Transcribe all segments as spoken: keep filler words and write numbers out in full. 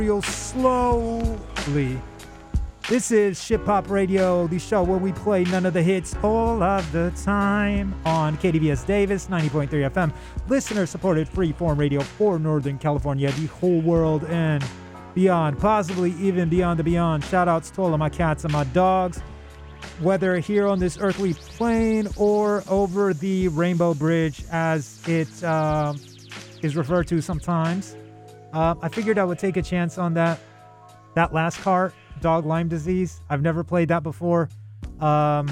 real slowly. This is Ship Hop Radio, the show where we play none of the hits all of the time on K D V S Davis, ninety point three F M. Listener-supported free-form radio for Northern California, the whole world, and beyond, possibly even beyond the beyond. Shout-outs to all of my cats and my dogs, whether here on this earthly plane or over the Rainbow Bridge, as it uh, is referred to sometimes. Uh, I figured I would take a chance on that. That last card, dog Lyme disease. I've never played that before. Um,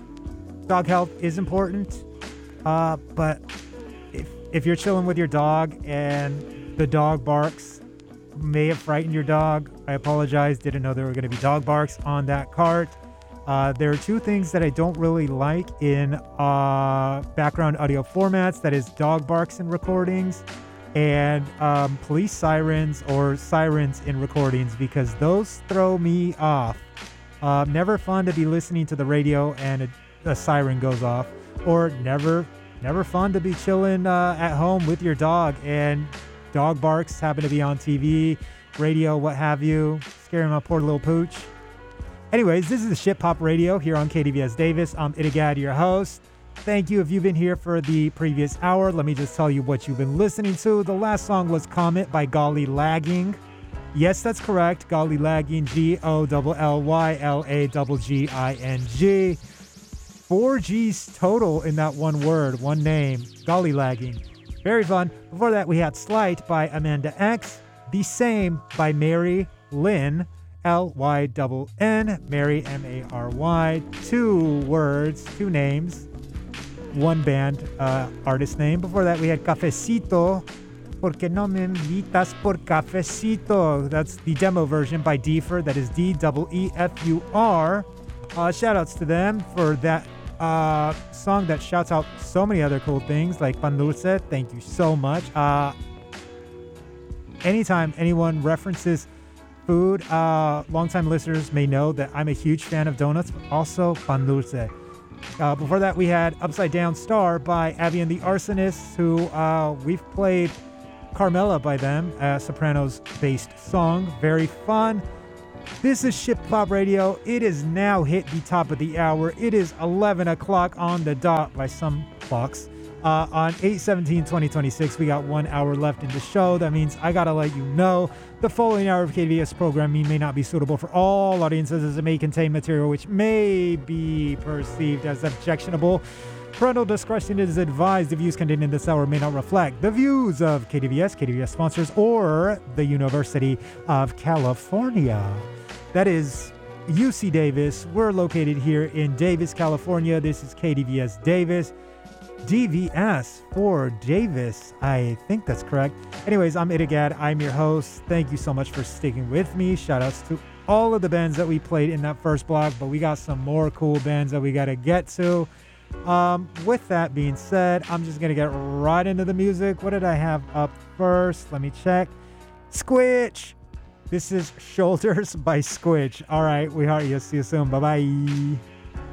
dog health is important, uh, but if if you're chilling with your dog and the dog barks, may have frightened your dog. I apologize. Didn't know there were going to be dog barks on that cart. Uh, there are two things that I don't really like in uh, background audio formats. That is dog barks in recordings and um, police sirens or sirens in recordings, because those throw me off. Uh, never fun to be listening to the radio and a, a siren goes off, or never never fun to be chilling uh, at home with your dog and dog barks happen to be on T V, radio, what have you, scaring my poor little pooch. Anyways, this is Ship Hop Radio here on K D V S Davis. I'm Itagad, your host. Thank you if you've been here for the previous hour. Let me just tell you what you've been listening to. The last song was Comet by Golly Lagging. Yes, that's correct. Golly Lagging, G O L L Y L A G G I N G. Four G's total in that one word, one name, Golly Lagging. Very fun. Before that, we had Slight by Amanda X. The Same by Mary Lynn, L Y N N, Mary, M A R Y. Two words, two names. One band uh, artist name. Before that, we had Cafecito, Porque no me invitas por cafecito. That's the demo version by Deefur. That is D E E F U R. Uh, shout outs to them for that uh, song that shouts out so many other cool things like Pan Dulce. Thank you so much. Uh, anytime anyone references food, uh, longtime listeners may know that I'm a huge fan of donuts, but also Pan Dulce. Uh, before that, we had Upside Down Star by Abby and the Arsonists, who uh, we've played Carmela by them, a Sopranos-based song. Very fun. This is Ship Hop Radio. It is now hit the top of the hour. It is eleven o'clock on the dot by some clocks. Uh, on eight seventeen twenty twenty-six, we got one hour left in the show. That means I gotta let you know the following hour of K D V S programming may not be suitable for all audiences, as it may contain material which may be perceived as objectionable. Parental discretion is advised. The views contained in this hour may not reflect the views of K D V S, K D V S sponsors, or the University of California. That is U C Davis. We're located here in Davis, California. This is K D V S Davis. D V S for Davis. I think that's correct. Anyways, I'm Itagad. I'm your host. Thank you so much for sticking with me. Shout outs to all of the bands that we played in that first block, but we got some more cool bands that we got to get to. Um, with that being said, I'm just going to get right into the music. What did I have up first? Let me check. Squitch. This is Shoulders by Squitch. All right. We heart you. See you soon. Bye-bye.